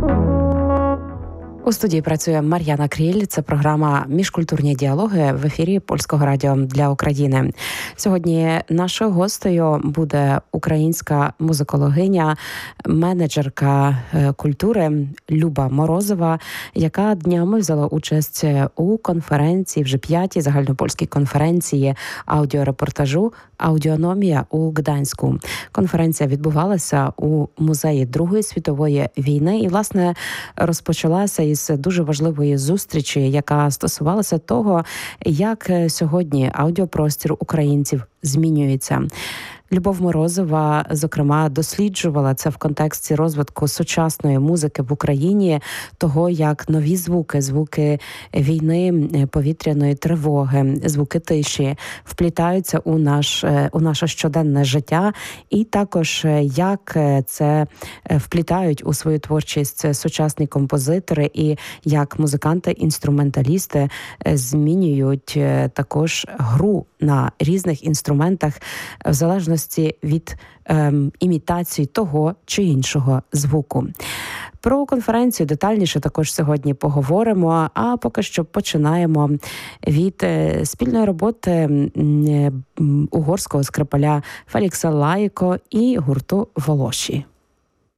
У студії працює Мар'яна Кріль. Це програма «Міжкультурні діалоги» в ефірі Польського радіо для України. Сьогодні нашою гостею буде українська музикологиня, менеджерка культури Люба Морозова, яка днями взяла участь у конференції, вже 5-й загальнопольській конференції аудіорепортажу «Аудіономія» у Гданську. Конференція відбувалася у музеї Другої світової війни і, власне, розпочалася із дуже важливої зустрічі, яка стосувалася того, як сьогодні аудіопростір українців змінюється. Любов Морозова, зокрема, досліджувала це в контексті розвитку сучасної музики в Україні, того, як нові звуки війни, повітряної тривоги, звуки тиші вплітаються у наше щоденне життя, і також як це вплітають у свою творчість сучасні композитори, і як музиканти-інструменталісти змінюють також гру на різних інструментах в залежності від імітації того чи іншого звуку. Про конференцію детальніше також сьогодні поговоримо, а поки що починаємо від спільної роботи угорського скрипаля Фелікса Лайко і гурту «Волоші».